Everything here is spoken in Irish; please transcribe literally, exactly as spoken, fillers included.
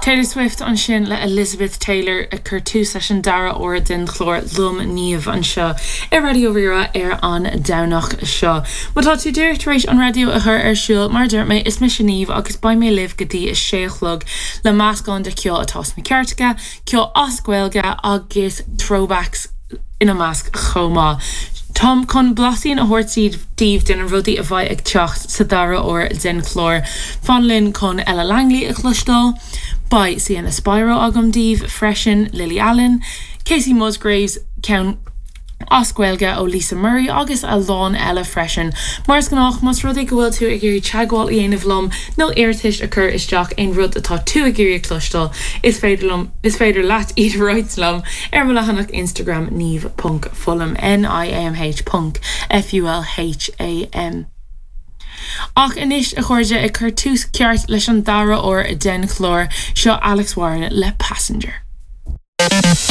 Taylor Swift an sin le Elizabeth Taylor a chur tús leis an dara ó den chlór lum níomh an seo I radio Vera ar an dawnach seo. But tá tú dúirt rééis an radio a chur ar siúil mar dúirt mé is mis níomh agus ba mé liv gotí is séchlog le máscán de cio atá na ceartga, cio oscuilga agus throwbacks ina másc chomá. Tom con blasín a hortíd díomh den an rudí a bhaid ag teacht sa dara ó den chlór. Fanlinn con Ella Langley a chlustal, by Sienna Spyro agam díomh freisin Lily Allen, Casey Musgraves ceann oscuilga ó Lisa Murray agus a lán eile freisin. Mars gannach mas rud ag go bhfuil tú ag gurí teagháil í aanamh lom nó airtis a chur isteach ein rud atá tú ag gurí clustal is féidir lom is féidir leat iad right lom ar mo lehanach Instagram níomh punk fulham N I A M H punk F U L H A M. Ach inis a chuirde ag chur tús ceart leis an dara ó den chlór seo Alex Warren le Passenger.